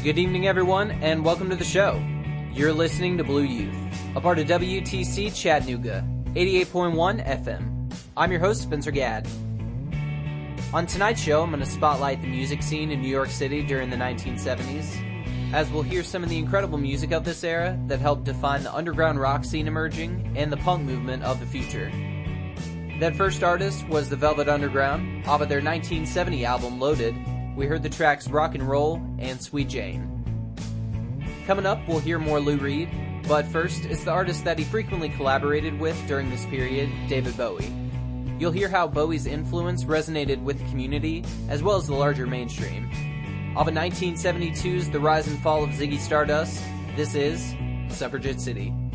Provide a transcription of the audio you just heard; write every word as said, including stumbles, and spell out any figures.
Good evening, everyone, and welcome to the show. You're listening to Blue Youth, a part of W T C Chattanooga, eighty-eight point one F M. I'm your host, Spencer Gadd. On tonight's show, I'm going to spotlight the music scene in New York City during the nineteen seventies, as we'll hear some of the incredible music of this era that helped define the underground rock scene emerging and the punk movement of the future. That first artist was the Velvet Underground. Off of their nineteen seventy album, Loaded, we heard the tracks Rock and Roll and Sweet Jane. Coming up, we'll hear more Lou Reed, but first, it's the artist that he frequently collaborated with during this period, David Bowie. You'll hear how Bowie's influence resonated with the community, as well as the larger mainstream. Off of nineteen seventy-two's The Rise and Fall of Ziggy Stardust, this is Suffragette City.